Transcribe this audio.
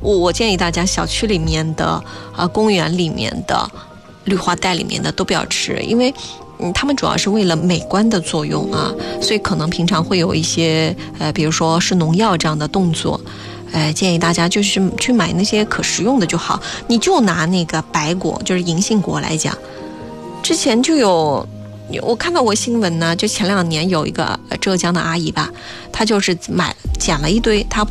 我建议大家小区里面的公园里面的绿化带里面的都不要吃，因为它们主要是为了美观的作用啊，所以可能平常会有一些比如说是农药这样的动作。建议大家就是去买那些可食用的就好。你就拿那个白果，就是银杏果来讲，之前就有我看到过新闻呢，就前2年有一个浙江的阿姨吧，她就是捡了一堆，她